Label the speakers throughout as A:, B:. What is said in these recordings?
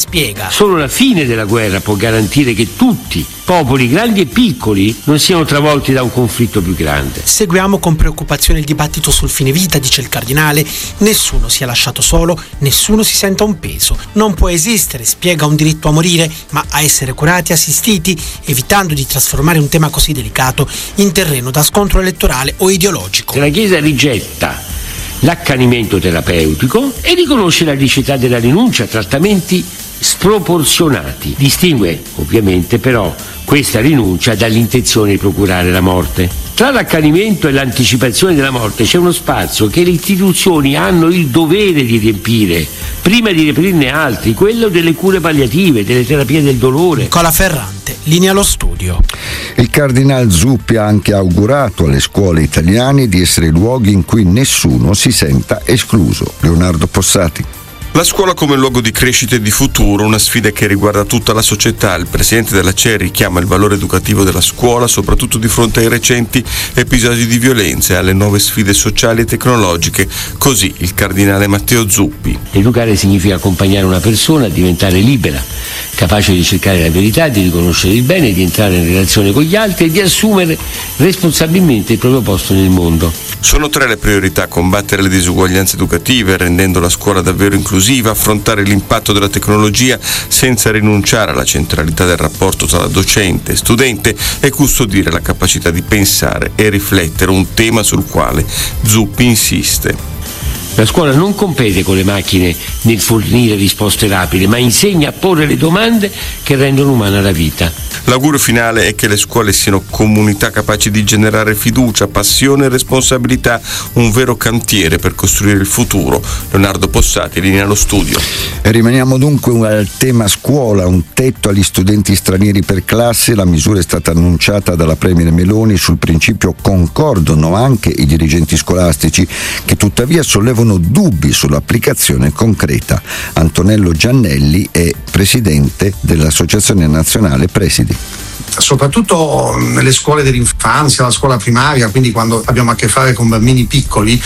A: spiega:
B: solo la fine della guerra può garantire che tutti, popoli grandi e piccoli, non siano travolti da un conflitto più grande.
A: Seguiamo con preoccupazione il dibattito sul fine vita, dice il cardinale. Nessuno sia lasciato solo, nessuno si senta un peso. Non può esistere, spiega, un diritto a morire, ma a essere curati e assistiti, evitando di trasformare un tema così delicato in terreno da scontro elettorale o ideologico.
B: La Chiesa rigetta l'accanimento terapeutico e riconosce la liceità della rinuncia a trattamenti sproporzionati. Distingue ovviamente però questa rinuncia dall'intenzione di procurare la morte. Tra l'accanimento e l'anticipazione della morte c'è uno spazio che le istituzioni hanno il dovere di riempire, prima di riaprirne altri, quello delle cure palliative, delle terapie del dolore.
A: Nicola Ferrante, linea allo studio.
C: Il cardinal Zuppi ha anche augurato alle scuole italiane di essere luoghi in cui nessuno si senta escluso. Leonardo Possati.
D: La scuola come luogo di crescita e di futuro, una sfida che riguarda tutta la società. Il presidente della CEI richiama il valore educativo della scuola, soprattutto di fronte ai recenti episodi di violenza e alle nuove sfide sociali e tecnologiche. Così il cardinale Matteo Zuppi.
B: Educare significa accompagnare una persona a diventare libera, capace di cercare la verità, di riconoscere il bene, di entrare in relazione con gli altri e di assumere responsabilmente il proprio posto nel mondo.
D: Sono 3 le priorità: combattere le disuguaglianze educative, rendendo la scuola davvero inclusiva, affrontare l'impatto della tecnologia senza rinunciare alla centralità del rapporto tra docente e studente e custodire la capacità di pensare e riflettere, un tema sul quale Zuppi insiste.
B: La scuola non compete con le macchine nel fornire risposte rapide, ma insegna a porre le domande che rendono umana la vita.
D: L'augurio finale è che le scuole siano comunità capaci di generare fiducia, passione e responsabilità, un vero cantiere per costruire il futuro. Leonardo Possati, linea allo studio.
C: E rimaniamo dunque al tema scuola, un tetto agli studenti stranieri per classe. La misura è stata annunciata dalla Premier Meloni. Sul principio concordano anche i dirigenti scolastici, che tuttavia sollevano dubbi sull'applicazione concreta. Antonello Giannelli è presidente dell'Associazione Nazionale Presidi.
E: Soprattutto nelle scuole dell'infanzia, la scuola primaria, quindi quando abbiamo a che fare con bambini piccoli,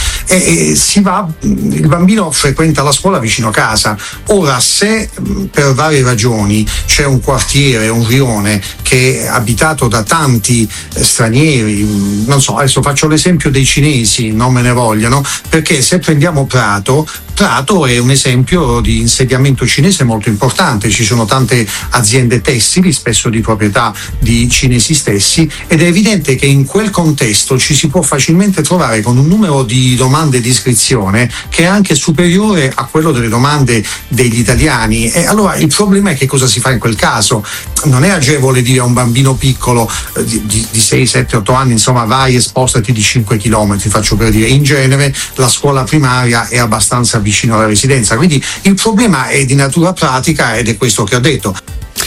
E: il bambino frequenta la scuola vicino a casa. Ora, se per varie ragioni c'è un quartiere, un rione che è abitato da tanti stranieri, non so, adesso faccio l'esempio dei cinesi, non me ne vogliano, perché se prendiamo Prato è un esempio di insediamento cinese molto importante. Ci sono tante aziende tessili, spesso di proprietà di cinesi stessi, ed è evidente che in quel contesto ci si può facilmente trovare con un numero di domande di iscrizione che è anche superiore a quello delle domande degli italiani. E allora il problema è che cosa si fa in quel caso. Non è agevole dire a un bambino piccolo di 6, 7, 8 anni, insomma, vai e spostati di 5 chilometri, faccio per dire. In genere la scuola primaria è abbastanza vicino alla residenza, quindi il problema è di natura pratica ed è questo che ho detto.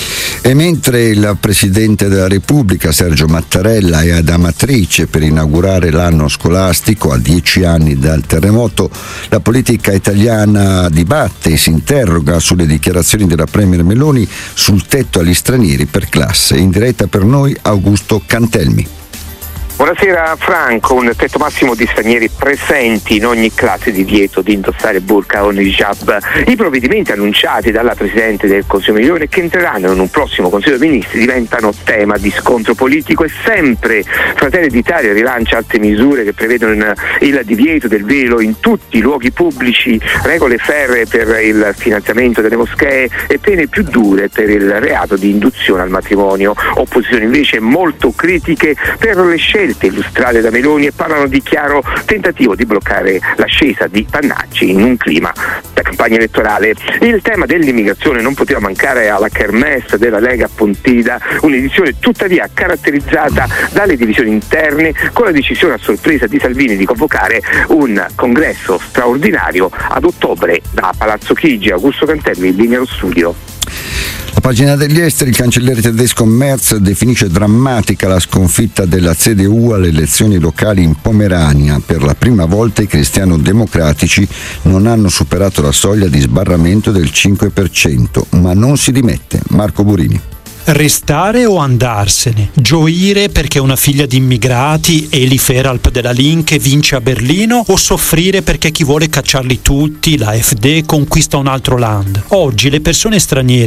C: E mentre il Presidente della Repubblica Sergio Mattarella è ad Amatrice per inaugurare l'anno scolastico a 10 anni dal terremoto, la politica italiana dibatte e si interroga sulle dichiarazioni della Premier Meloni sul tetto agli stranieri per classe. In diretta per noi Augusto Cantelmi.
F: Buonasera Franco. Un tetto massimo di stranieri presenti in ogni classe, divieto di indossare burqa o hijab. I provvedimenti annunciati dalla Presidente del Consiglio Meloni, che entreranno in un prossimo Consiglio dei Ministri, diventano tema di scontro politico e sempre Fratelli d'Italia rilancia altre misure che prevedono il divieto del velo in tutti i luoghi pubblici, regole ferree per il finanziamento delle moschee e pene più dure per il reato di induzione al matrimonio. Opposizioni invece molto critiche per le scelte illustrate da Meloni e parlano di chiaro tentativo di bloccare l'ascesa di Pannacci in un clima da campagna elettorale. Il tema dell'immigrazione non poteva mancare alla kermesse della Lega Pontida, un'edizione tuttavia caratterizzata dalle divisioni interne, con la decisione a sorpresa di Salvini di convocare un congresso straordinario ad ottobre da Palazzo Chigi. Augusto Cantelmi, linea allo studio.
C: La pagina degli esteri, il cancelliere tedesco Merz definisce drammatica la sconfitta della CDU alle elezioni locali in Pomerania. Per la prima volta i cristiano-democratici non hanno superato la soglia di sbarramento del 5%, ma non si dimette. Marco Burini.
G: Restare o andarsene? Gioire perché una figlia di immigrati, Eli Feralp della Linke, vince a Berlino, o soffrire perché chi vuole cacciarli tutti, la AfD, conquista un altro land? Oggi le persone straniere